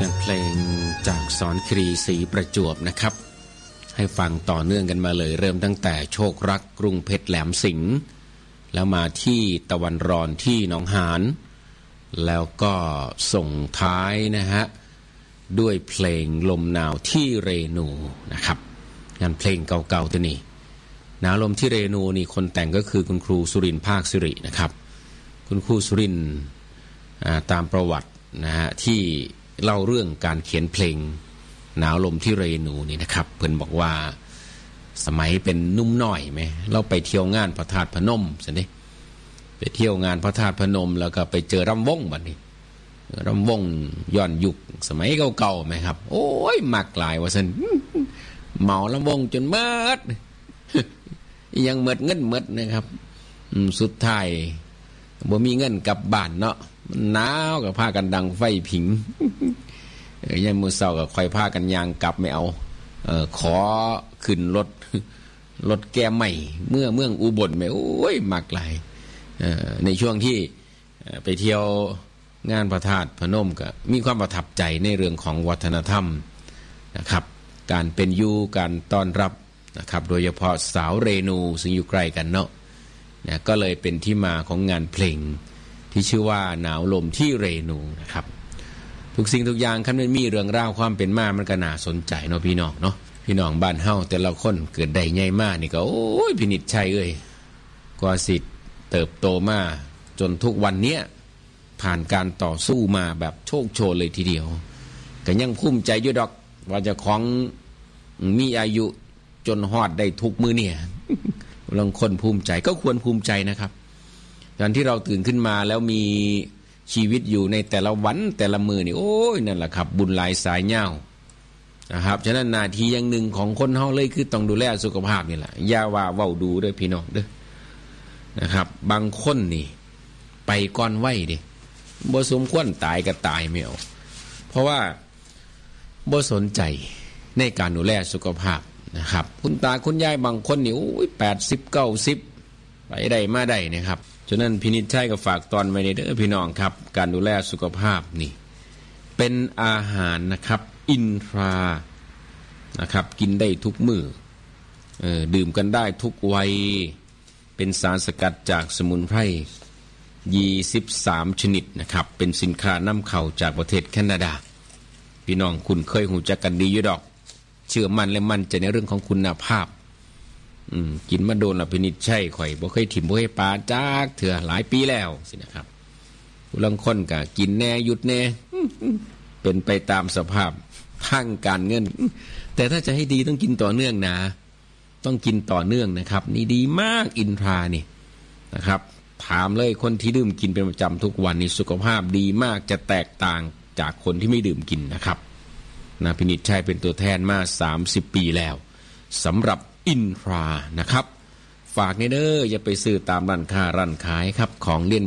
เพลงจากสอนครีศรีประจวบนะครับให้ฟังต่อเนื่องกันมาเลยเริ่มตั้งแต่โชครักกรุงเพชรแหลมสิงห์แล้วมาที่ตะวันรอนที่หนองหานแล้วก็ส่งท้ายนะฮะด้วยเพลงลมหนาวที่เรนูนะครับงานเพลงเก่าๆตัวนี้หนาวลมที่เรนูนี่คนแต่งก็คือคุณครูสุรินทร์ภาคสิรินะครับคุณครูสุรินทร์ตามประวัตินะฮะที่เล่าเรื่องการเขียนเพลงหนาวลมที่เรนูนี่นะครับเพิ่นบอกว่าสมัยเป็นนุ่มน้อยไหมเราไปเที่ยวงานพระธาตุพนมสิเนี่ยไปเที่ยวงานพระธาตุพนมแล้วก็ไปเจอรำวงบัดนี้รำวงย้อนยุคสมัยเก่าๆไหมครับโอ้ยมักหลายว่าซั่นเมาลำวงจนเมิดยังเมิดเงินเมิดนะครับสุดท้ายบ่มีเงินกลับบ้านเนาะมันหนาวก็พากันดังไฟผิงยังมื้อเช้าก็ค่อยพากันย่างกลับไม่เอาขอขึ้นรถแก้ใหม่เมืองอุบลแม่โอ้ยมักหลายในช่วงที่ไปเที่ยวงานพระธาตุพนมก็มีความประทับใจในเรื่องของวัฒนธรรมนะครับการเป็นอยู่การต้อนรับนะครับโดยเฉพาะสาวเรนูซึ่งอยู่ใกล้กันเนาะนะก็เลยเป็นที่มาของงานเพลงที่ชื่อว่าหนาวลมที่เรนูนะครับทุกสิ่งทุกอย่างคันมันมีเรื่องราวความเป็นมามันก็น่าสนใจเนาะพี่น้องเนาะพี่น้องบ้านเฮาแต่ละคนเกิดได้ใหญ่มานี่ก็โอ้ยพินิจชัยเอ้ยกว่าสิเติบโตมาจนทุกวันเนี้ยผ่านการต่อสู้มาแบบโชคโชนเลยทีเดียวก็ยังภูมิใจอยู่ดอกว่าเจ้าของมีอายุจนฮอดได้ทุกมื้อเนี่ยบางคนภูมิใจก็ควรภูมิใจนะครับตอนที่เราตื่นขึ้นมาแล้วมีชีวิตอยู่ในแต่ละวันแต่ละมื้อนี่โอ้ยนั่นแหละครับบุญหลายสายยาวนะครับฉะนั้นหน้าที่อย่างหนึ่งของคนเฮาเลยคือต้องดูแลสุขภาพนี่แหละอย่าว่าเว้าดูเด้อพี่น้องเด้อนะครับบางคนนี่ไปก่อนวัยดิบ่สมควรตายก็ตายไม่เอาเพราะว่าบ่สนใจในการดูแลสุขภาพนะครับคุณตาคุณยายบางคนนี่โอ้ย80 90ไปได้มาได้นะครับฉะนั้นพินิจชัยก็ฝากตอนไว้ในเด้อพี่น้องครับการดูแลสุขภาพนี่เป็นอาหารนะครับอินทรานะครับกินได้ทุกมื้อดื่มกันได้ทุกวัยเป็นสารสกัดจากสมุนไพร23ชนิดนะครับเป็นสินค้านำเข้าจากประเทศแคนาดาพี่น้องคุณเคยหูจักกันดีอยู่ดอกเชื่อมั่นและมั่นใจในเรื่องของคุณภาพกินมาโดนละพินิจใช่ข่อยบ่เคยถิ่มบ่เคยปาจากเถื่อหลายปีแล้วสินะครับผู้ลางคนก็กินแน่หยุดแน่เป็นไปตามสภาพทางการเงินแต่ถ้าจะให้ดีต้องกินต่อเนื่องนะต้องกินต่อเนื่องนะครับนี่ดีมากอินทรานี่นะครับถามเลยคนที่ดื่มกินเป็นประจำทุกวันนี่สุขภาพดีมากจะแตกต่างจากคนที่ไม่ดื่มกินนะครับนะพินิจชัยเป็นตัวแทนมา30 ปีแล้วสำหรับอินทรานะครับฝากเด้ออย่าไปซื้อตามร้านค้าร้านขายครับของเลียน